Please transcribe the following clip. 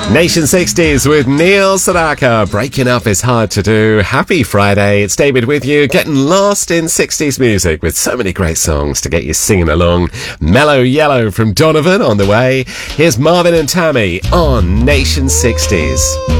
Nation 60s with Neil Sedaka. Breaking up is hard to do. Happy Friday. It's David with you, getting lost in 60s music with so many great songs to get you singing along. Mellow Yellow from Donovan on the way. Here's Marvin and Tammy on Nation 60s.